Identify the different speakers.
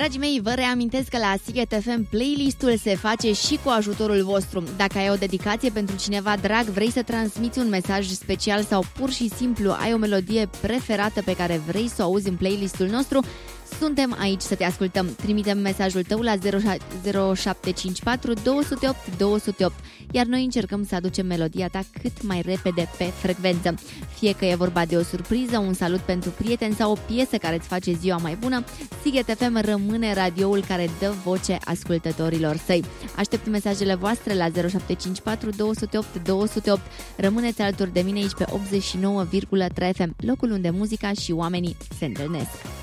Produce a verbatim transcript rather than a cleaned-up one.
Speaker 1: Dragii mei, vă reamintesc că la Sighet F M playlistul se face și cu ajutorul vostru. Dacă ai o dedicație pentru cineva drag, vrei să transmiți un mesaj special sau pur și simplu ai o melodie preferată pe care vrei să o auzi în playlistul nostru, suntem aici să te ascultăm. Trimitem mesajul tău la zero șapte cinci patru doi zero opt doi zero opt, iar noi încercăm să aducem melodia ta cât mai repede pe frecvență. Fie că e vorba de o surpriză, un salut pentru prieteni sau o piesă care îți face ziua mai bună, Sighet F M rămâne radioul care dă voce ascultătorilor săi. Aștept mesajele voastre la zero șapte cinci patru doi zero opt doi zero opt. Rămâneți alături de mine aici pe optzeci și nouă virgulă trei F M, locul unde muzica și oamenii se întâlnesc.